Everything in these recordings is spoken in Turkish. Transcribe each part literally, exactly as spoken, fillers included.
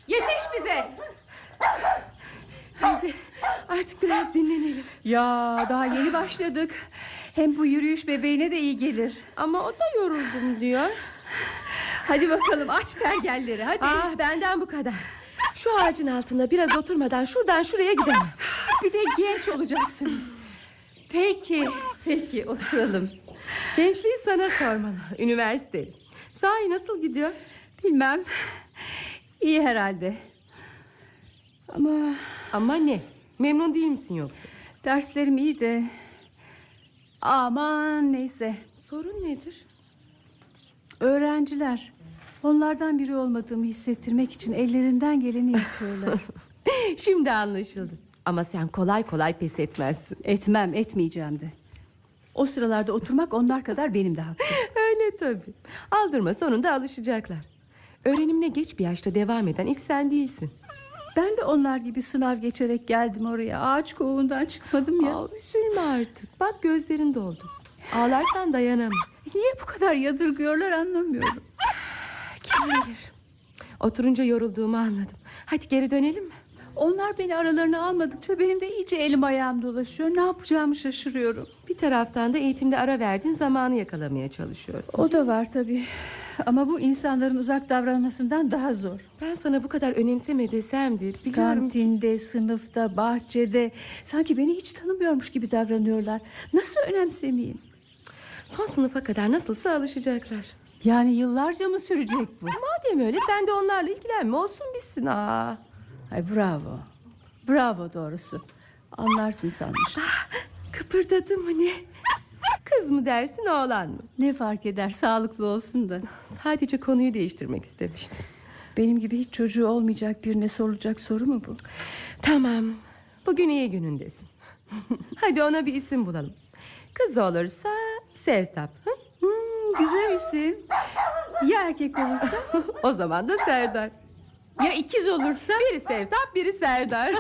Yetiş bize. Teyze, artık biraz dinlenelim. Ya daha yeni başladık. Hem bu yürüyüş bebeğine de iyi gelir. Ama o da yoruldum diyor. Hadi bakalım, aç pergelleri hadi. Ah, benden bu kadar. Şu ağacın altında biraz oturmadan şuradan şuraya gidemem. Bir de genç olacaksınız. Peki, peki oturalım. Gençliği sana sormalı. Üniversiteli. Sahi nasıl gidiyor? Bilmem. İyi herhalde. Ama Ama ne? Memnun değil misin yoksa? derslerim iyi de... Aman neyse. Sorun nedir? Öğrenciler. Onlardan biri olmadığımı hissettirmek için ellerinden geleni yapıyorlar. Şimdi anlaşıldı. Ama sen kolay kolay pes etmezsin. Etmem, etmeyeceğim de. O sıralarda oturmak onlar kadar benim de hakkım. Öyle tabii. Aldırma, sonunda alışacaklar. Öğrenimine geç bir yaşta devam eden ilk sen değilsin. Ben de onlar gibi sınav geçerek geldim oraya. Ağaç kovuğundan çıkmadım ya. Aa, üzülme artık. Bak gözlerin doldu. Ağlarsan dayanamam. Niye bu kadar yadırgıyorlar anlamıyorum. Kim bilir. Oturunca yorulduğumu anladım. Hadi geri dönelim mi? Onlar beni aralarına almadıkça benim de iyice elim ayağım dolaşıyor. Ne yapacağımı şaşırıyorum. Bir taraftan da eğitimde ara verdiğin zamanı yakalamaya çalışıyorsun. O da var tabii. Ama bu insanların uzak davranmasından daha zor. Ben sana bu kadar önemseme desemdir. Biliyorum. Kantinde, sınıfta, bahçede. Sanki beni hiç tanımıyormuş gibi davranıyorlar. Nasıl önemsemeyeyim? Son sınıfa kadar nasılsa alışacaklar. Yani yıllarca mı sürecek bu? Madem öyle sen de onlarla ilgilenme, olsun bitsin. Aa. Ay bravo. Bravo doğrusu. Anlarsın sanmıştım. Ah, kıpırdadı mı ne? Kız mı dersin, oğlan mı? Ne fark eder, sağlıklı olsun da. Sadece konuyu değiştirmek istemiştim. Benim gibi hiç çocuğu olmayacak birine sorulacak soru mu bu? Tamam, bugün iyi günündesin. Hadi ona bir isim bulalım. Kız olursa Sevtap. Hı? Hmm, güzel isim. Ya erkek olursa? O zaman da Serdar. Ya ikiz olursa? Biri Sevtap, biri Serdar.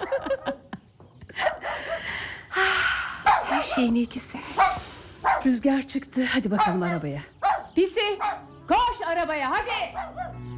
Her şey ne güzel. Rüzgar çıktı. Hadi bakalım arabaya. Pisi, koş arabaya hadi.